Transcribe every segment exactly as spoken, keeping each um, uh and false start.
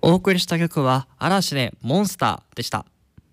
お送りした曲は嵐でモンスターでした。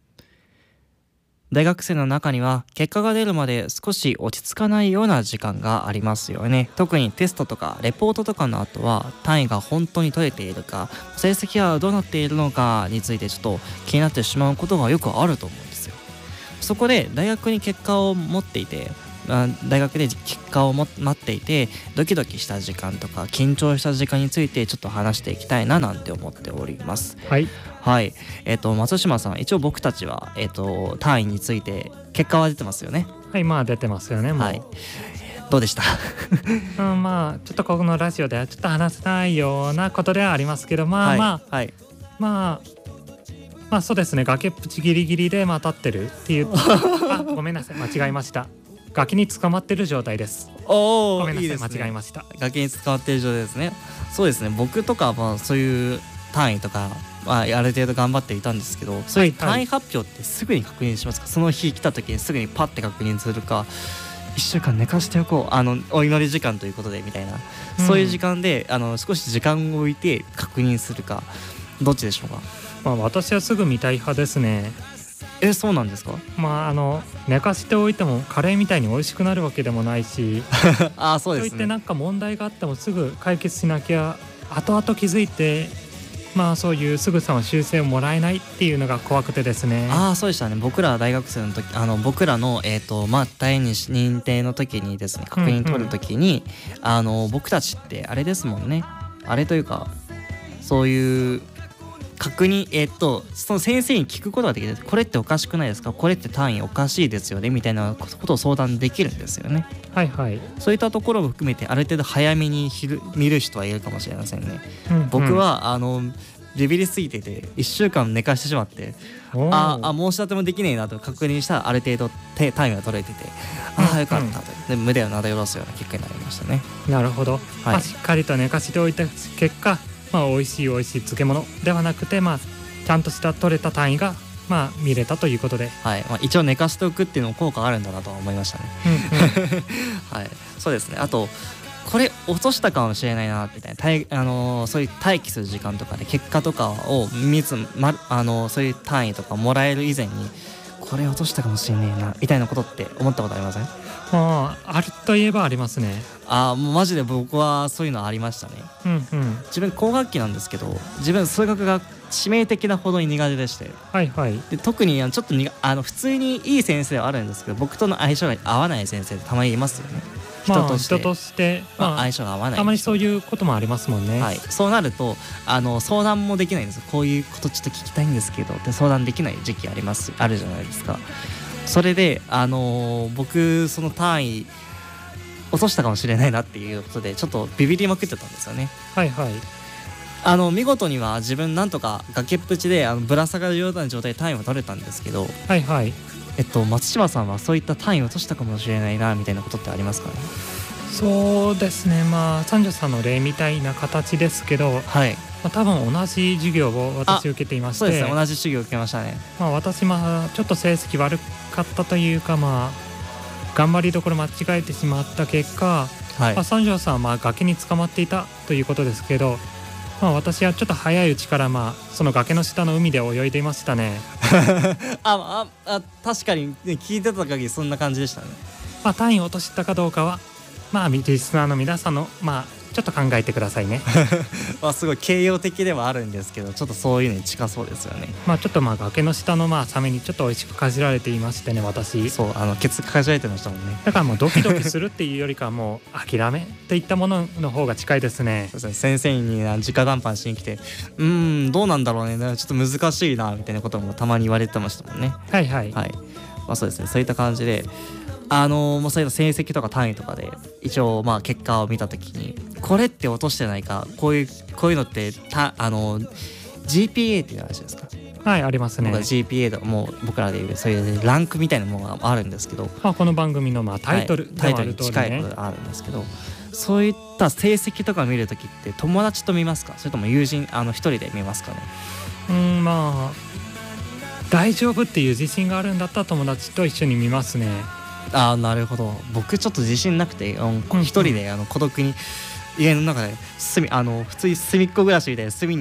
大学生の中には結果が出るまで少し落ち着かないような時間がありますよね。特にテストとかレポートとかの後は単位が本当に取れているか、成績はどうなっているのかについてちょっと気になってしまうことがよくあると思うんですよ。そこで大学に結果を持っていて、大学で結果を待っていてドキドキした時間とか緊張した時間についてちょっと話していきたいななんて思っております。 はいはい、えっ、ー、と松島さん、一応僕たちはえっ、ー、と単位について結果は出てますよね。 はい、まあ出てますよね。もう、はい、 どうでした？ うん、まあちょっとここのラジオではちょっと話せないようなことではありますけど、まあまあ、はいはい、まあまあそうですね、崖っぷちギリギリでまあ立ってるっていうあ、ごめんなさい、間違えました。崖に捕まってる状態です。 おごめんなさい、 いいですね、 間違えました。 崖に捕まってる状態ですね。そうですね、僕とかまあそういう単位とか、まあ、ある程度頑張っていたんですけど、そういう単位発表ってすぐに確認しますか？はいはい、その日来た時にすぐにパッて確認するか、いっしゅうかん寝かしておこう、あのお祈り時間ということでみたいな、うん、そういう時間であの少し時間を置いて確認するか、どっちでしょうか？ まあ、私はすぐ見たい派ですね。 え、そうなんですか？ まああの寝かしておいてもカレーみたいに美味しくなるわけでもないしあ、そうですね。 そういってなんか問題があってもすぐ解決しなきゃ後々気づいて、まあそういうすぐさま修正をもらえないっていうのが怖くてですね。 ああ、そうでしたね。僕ら大学生の時、あの僕らのえっ、ー、とまあ第二認定の時にですね、確認取る時に、うんうん、あの僕たちってあれですもんね。あれというかそういう確認、えっとその先生に聞くことができる。これっておかしくないですか？これって単位おかしいですよねみたいなことを相談できるんですよね。 はいはい。 そういったところを含めてある程度早めに見る人はいるかもしれませんね。うんうん、僕はあのビビりすぎてていっしゅうかん寝かしてしまって、ああ申し立てもできねえなと確認したらある程度単位が取れてて、ああよかったと、で胸をなで下ろすような結果になりましたね。 なるほど、はい、まあ、しっかりと寝かしておいた結果、まあ、美味しい美味しい漬物ではなくて、まあ、ちゃんとした取れた単位が、まあ、見れたということで、 はい、まあ、一応寝かしておくっていうのも効果あるんだなとは思いましたね。うんうんはい、そうですね。あとこれ落としたかもしれないなみたいな、あのー、そういう待機する時間とかで結果とかを見ず、ま、あのー、そういう単位とかもらえる以前にこれ落としたかもしれないなみたいなことって思ったことありません？ ああ、あるといえばありますね。 ああ、もうマジで僕はそういうのありましたね。 うんうん、 自分工学期なんですけど、自分数学が致命的なほどに苦手でして、 はいはい、 で特にちょっとにあの普通にいい先生はあるんですけど、僕との相性が合わない先生ってたまにいますよね。人として、 まあ、人として、 まあ、相性が合わない、 たまにそういうこともありますもんね。 はい、そうなるとあの相談もできないんですよ。こういうことちょっと聞きたいんですけどって相談できない時期ありますあるじゃないですか。それであのー、僕その単位落としたかもしれないなっていうことでちょっとビビりまくってたんですよね。 はいはい。 あの見事には自分なんとか崖っぷちであのぶら下がるような状態で単位を取れたんですけど、 はいはい。 えっと松島さんはそういった単位を落としたかもしれないなみたいなことってありますかね？ そうですね、まあ三女さんの例みたいな形ですけど、はい、まあ、多分同じ授業を私受けていまして、 そうですね、同じ授業を受けましたね。 まあ、私まあちょっと成績悪かったというか、まあ頑張りどころ間違えてしまった結果、はい、まあ、三条さんはまあ崖に捕まっていたということですけど、まあ、私はちょっと早いうちからまあその崖の下の海で泳いでいましたね。 あああ、確かに、ね、聞いてた限りそんな感じでしたね。 まあ、単位を落としたかどうかはまあリスナーの皆さんのまあちょっと考えてくださいね。 まあすごい形容的ではあるんですけど、ちょっとそういうのに近そうですよね。 まあちょっとまあ崖の下のまあサメにちょっと美味しくかじられていましてね、私。 そう、あのケツかじられてましたもんね。 だからもうドキドキするっていうよりかはもう諦めといったものの方が近いですね。 そうですね、先生に直談判しに来て、うーんどうなんだろうね、ちょっと難しいなみたいなこともたまに言われてましたもんね。 はいはい、 はい、まあそうですね、そういった感じで。あのー、もうそういった成績とか単位とかで一応まあ結果を見たときにこれって落としてないか、こういうこういうのってたあのー、ジーピーエー っていう話ですか？ はい、ありますね。 僕は ジーピーエー ともう僕らでいうそういうランクみたいなものがあるんですけど、 まあ、この番組のまあタイトル、 はい、タイトルに近いことがあるんですけど、そういった成績とか見るときって友達と見ますか？それとも友人あの一人で見ますかね？ うん、まあ大丈夫っていう自信があるんだったら友達と一緒に見ますね。 ああ、なるほど。僕ちょっと自信なくて一人であの孤独に家の中で隅あの普通に隅っこ暮らしみたいな隅に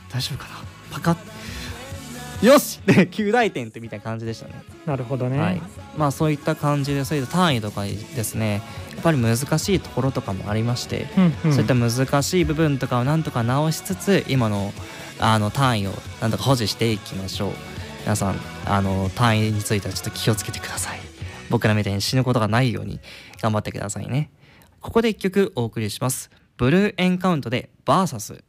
大丈夫かな、パカッ、よしできゅう大点ってみたいな感じでしたね。 なるほどね、 はい、まあそういった感じで、そういった単位とかですね、やっぱり難しいところとかもありまして、 うんうん、 そういった難しい部分とかをなんとか直しつつ、今のあの単位をなんとか保持していきましょう。皆さんあの単位についてはちょっと気をつけてください。僕らみたいに死ぬことがないように頑張ってくださいね。ここで一曲お送りします。ブルーエンカウントでバーサス。